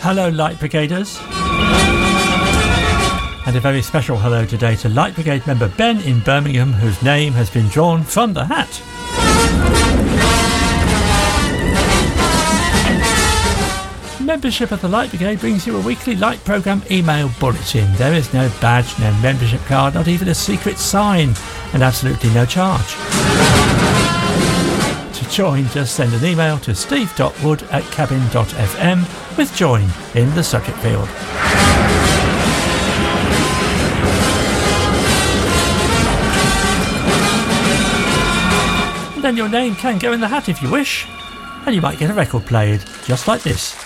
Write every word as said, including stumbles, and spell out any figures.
Hello, Light Brigaders. And a very special hello today to Light Brigade member Ben in Birmingham, whose name has been drawn from the hat. Membership of the Light Brigade brings you a weekly Light programme email bulletin. There is no badge, no membership card, not even a secret sign, and absolutely no charge. To join, just send an email to steve dot wood at cabin dot f m with join in the subject field. And then your name can go in the hat if you wish, and you might get a record played just like this.